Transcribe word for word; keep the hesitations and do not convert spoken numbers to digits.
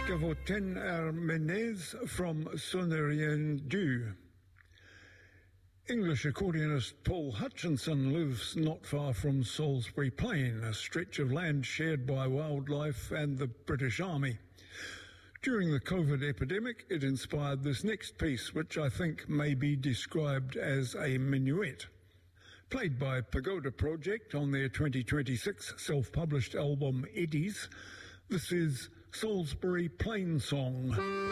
Gavoten Armenez from Sonnerien Du. English accordionist Paul Hutchinson lives not far from Salisbury Plain, a stretch of land shared by wildlife and the British Army. During the COVID epidemic, it inspired this next piece, which I think may be described as a minuet. Played by Pagoda Project on their twenty twenty-six self-published album Eddies, this is Salisbury Plain Song.